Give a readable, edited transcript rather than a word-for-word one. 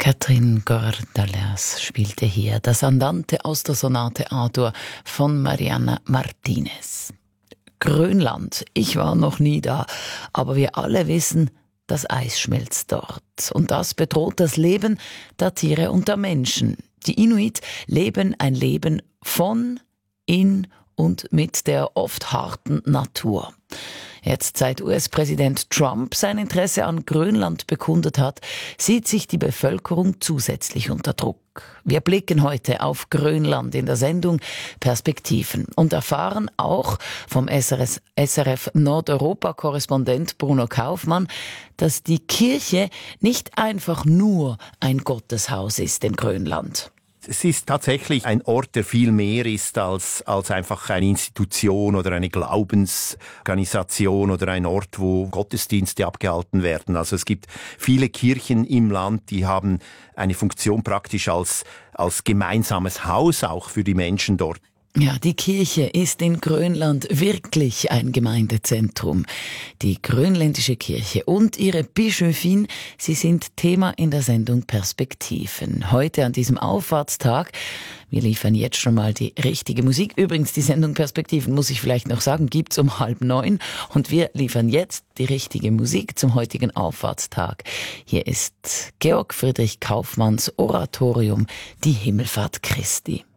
Katrin Gordalas spielte hier das Andante aus der Sonate A-Dur von Mariana Martinez. Grönland, ich war noch nie da, aber wir alle wissen, das Eis schmilzt dort. Und das bedroht das Leben der Tiere und der Menschen. Die Inuit leben ein Leben von, in und mit der oft harten Natur. Jetzt, seit US-Präsident Trump sein Interesse an Grönland bekundet hat, sieht sich die Bevölkerung zusätzlich unter Druck. Wir blicken heute auf Grönland in der Sendung Perspektiven und erfahren auch vom SRF Nordeuropa-Korrespondent Bruno Kaufmann, dass die Kirche nicht einfach nur ein Gotteshaus ist in Grönland. Es ist tatsächlich ein Ort, der viel mehr ist als einfach eine Institution oder eine Glaubensorganisation oder ein Ort, wo Gottesdienste abgehalten werden. Also es gibt viele Kirchen im Land, die haben eine Funktion praktisch als gemeinsames Haus auch für die Menschen dort. Ja, die Kirche ist in Grönland wirklich ein Gemeindezentrum. Die grönländische Kirche und ihre Bischöfin, sie sind Thema in der Sendung Perspektiven. Heute an diesem Auffahrtstag. Wir liefern jetzt schon mal die richtige Musik. Übrigens, die Sendung Perspektiven, muss ich vielleicht noch sagen, gibt's um 8:30. Und wir liefern jetzt die richtige Musik zum heutigen Auffahrtstag. Hier ist Georg Friedrich Kaufmanns Oratorium Die Himmelfahrt Christi.